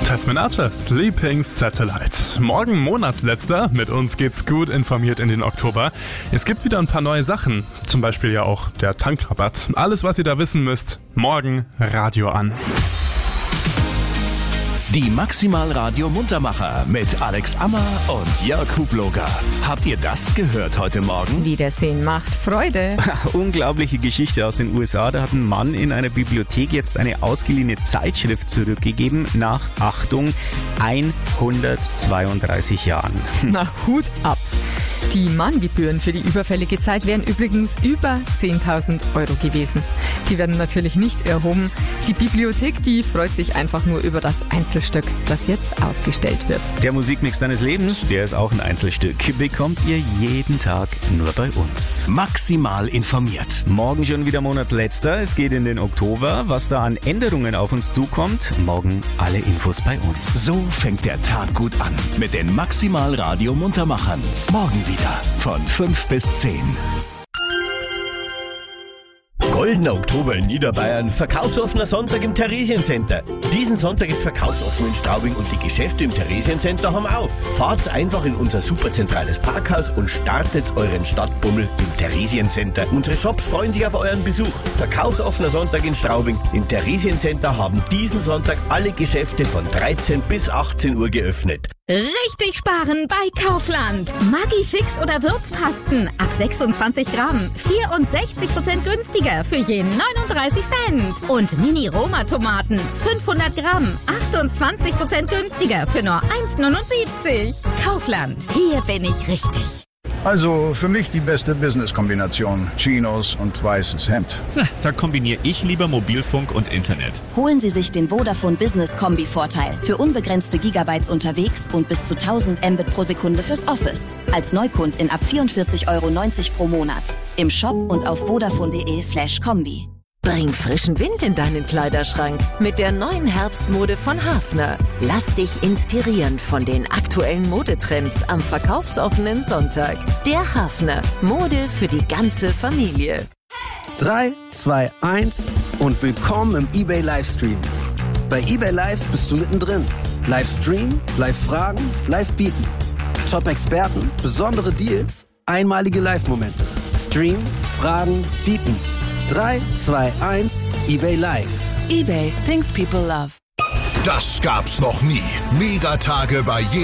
Tasman Archer, Sleeping Satellite. Morgen Monatsletzter, mit uns geht's gut informiert in den Oktober. Es gibt wieder ein paar neue Sachen, zum Beispiel ja auch der Tankrabatt. Alles, was ihr da wissen müsst, morgen Radio an. Die Maximal Radio Muntermacher mit Alex Ammer und Jörg Hubloger. Habt ihr das gehört heute Morgen? Wiedersehen macht Freude. Unglaubliche Geschichte aus den USA. Da hat ein Mann in einer Bibliothek jetzt eine ausgeliehene Zeitschrift zurückgegeben nach, Achtung, 132 Jahren. Na, Hut ab. Die Mahngebühren für die überfällige Zeit wären übrigens über 10.000 Euro gewesen. Die werden natürlich nicht erhoben. Die Bibliothek, die freut sich einfach nur über das Einzelstück, das jetzt ausgestellt wird. Der Musikmix deines Lebens, der ist auch ein Einzelstück. Bekommt ihr jeden Tag nur bei uns. Maximal informiert. Morgen schon wieder Monatsletzter. Es geht in den Oktober. Was da an Änderungen auf uns zukommt, morgen alle Infos bei uns. So fängt der Tag gut an mit den Maximal Radio Muntermachern. Morgen wieder von 5 bis 10. Goldener Oktober in Niederbayern, verkaufsoffener Sonntag im Theresiencenter. Diesen Sonntag ist verkaufsoffen in Straubing und die Geschäfte im Theresiencenter haben auf. Fahrt einfach in unser superzentrales Parkhaus und startet euren Stadtbummel im Theresiencenter. Unsere Shops freuen sich auf euren Besuch. Verkaufsoffener Sonntag in Straubing. Im Theresiencenter haben diesen Sonntag alle Geschäfte von 13 bis 18 Uhr geöffnet. Richtig sparen bei Kaufland. Maggi-Fix oder Würzpasten ab 26 Gramm. 64% günstiger für jeden 39 Cent. Und Mini-Roma-Tomaten 500 Gramm. 28% günstiger für nur 1,79. Kaufland, hier bin ich richtig. Also für mich die beste Business-Kombination. Chinos und weißes Hemd. Da kombiniere ich lieber Mobilfunk und Internet. Holen Sie sich den Vodafone Business Kombi-Vorteil. Für unbegrenzte Gigabytes unterwegs und bis zu 1000 Mbit pro Sekunde fürs Office. Als Neukundin ab 44,90 Euro pro Monat. Im Shop und auf vodafone.de/kombi. Bring frischen Wind in deinen Kleiderschrank mit der neuen Herbstmode von Hafner. Lass dich inspirieren von den aktuellen Modetrends am verkaufsoffenen Sonntag. Der Hafner. Mode für die ganze Familie. 3, 2, 1 und willkommen im eBay Livestream. Bei eBay Live bist du mittendrin. Livestream, Live-Fragen, Live-Bieten. Top-Experten, besondere Deals, einmalige Live-Momente. Stream, Fragen, Bieten. 3, 2, 1, eBay Live. eBay, things people love. Das gab's noch nie. Megatage bei